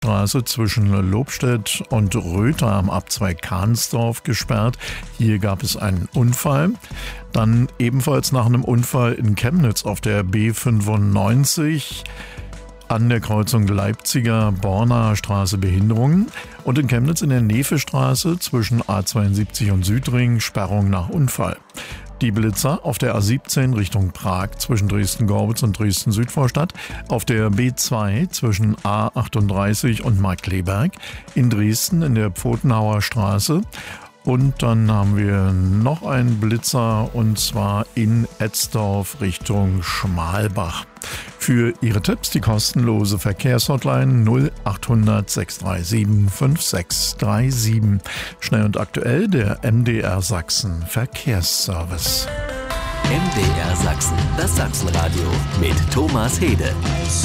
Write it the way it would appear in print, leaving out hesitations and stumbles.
Straße zwischen Lobstedt und Röther am Abzweig Kahnsdorf gesperrt. Hier gab es einen Unfall. Dann ebenfalls nach einem Unfall in Chemnitz auf der B95 an der Kreuzung Leipziger-Borner Straße Behinderungen und in Chemnitz in der Nevestraße zwischen A72 und Südring Sperrung nach Unfall. Die Blitzer auf der A17 Richtung Prag zwischen Dresden-Gorbitz und Dresden-Südvorstadt, auf der B2 zwischen A38 und Markkleeberg, in Dresden in der Pfotenhauer Straße. Und dann haben wir noch einen Blitzer und zwar in Etzdorf Richtung Schmalbach. Für Ihre Tipps die kostenlose Verkehrshotline 0800 637 5637. Schnell und aktuell der MDR Sachsen Verkehrsservice. MDR Sachsen, das Sachsenradio mit Thomas Hede.